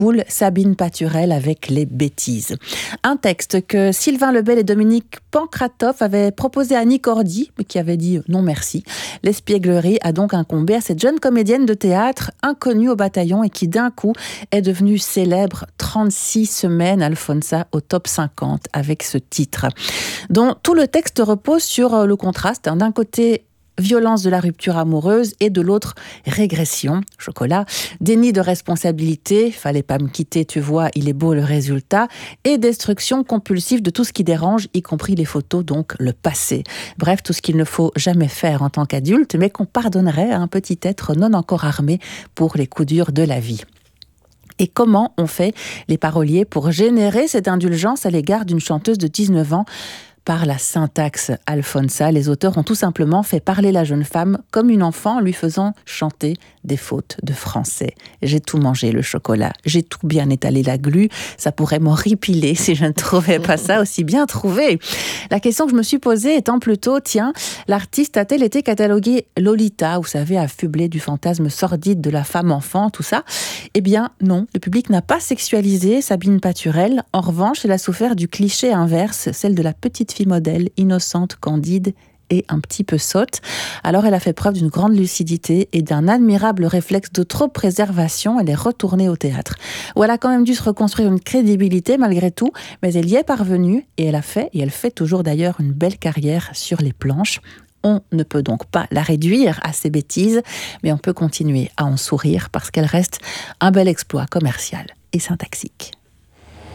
Poul, Sabine Paturel avec Les bêtises. Un texte que Sylvain Lebel et Dominique Pancratov avaient proposé à Annie Cordy, mais qui avait dit non merci. L'espièglerie a donc incombé à cette jeune comédienne de théâtre inconnue au bataillon et qui d'un coup est devenue célèbre. 36 semaines, Alfonsa, au top 50 avec ce titre, dont tout le texte repose sur le contraste. D'un côté, violence de la rupture amoureuse et de l'autre, régression, chocolat, déni de responsabilité, fallait pas me quitter, tu vois, il est beau le résultat, et destruction compulsive de tout ce qui dérange, y compris les photos, donc le passé. Bref, tout ce qu'il ne faut jamais faire en tant qu'adulte, mais qu'on pardonnerait à un petit être non encore armé pour les coups durs de la vie. Et comment ont fait les paroliers pour générer cette indulgence à l'égard d'une chanteuse de 19 ans ? Par la syntaxe Alfonsa, les auteurs ont tout simplement fait parler la jeune femme comme une enfant en lui faisant chanter des fautes de français. J'ai tout mangé le chocolat, j'ai tout bien étalé la glu, ça pourrait m'horripiler si je ne trouvais pas ça aussi bien trouvé. La question que je me suis posée étant plutôt, tiens, l'artiste a-t-elle été cataloguée Lolita, vous savez, affublée du fantasme sordide de la femme enfant, tout ça ? Eh bien non, le public n'a pas sexualisé Sabine Paturel. En revanche, elle a souffert du cliché inverse, celle de la petite fille modèle, innocente, candide et un petit peu sotte. Alors elle a fait preuve d'une grande lucidité et d'un admirable réflexe d'auto-préservation. Elle est retournée au théâtre, où elle a quand même dû se reconstruire une crédibilité malgré tout, mais elle y est parvenue et elle a fait, et elle fait toujours d'ailleurs, une belle carrière sur les planches. On ne peut donc pas la réduire à ses bêtises, mais on peut continuer à en sourire parce qu'elle reste un bel exploit commercial et syntaxique.